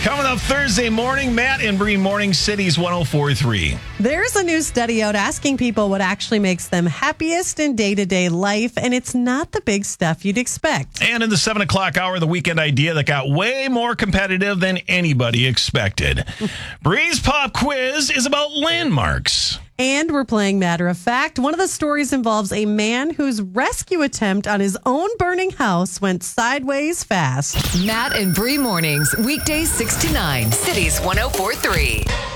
Coming up Thursday morning, Matt and Bree Morning Cities 104.3. There's a new study out asking people what actually makes them happiest in day-to-day life, and it's not the big stuff you'd expect. And in the 7 o'clock hour, the weekend idea that got way more competitive than anybody expected. Bree's Pop Quiz is about landmarks. And we're playing Matter of Fact. One of the stories involves a man whose rescue attempt on his own burning house went sideways fast. Matt and Bree Mornings, weekdays 6 to 9, Cities 104.3.